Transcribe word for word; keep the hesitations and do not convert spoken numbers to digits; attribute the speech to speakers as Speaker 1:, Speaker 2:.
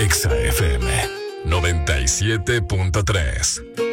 Speaker 1: Exa F M noventa y siete punto tres.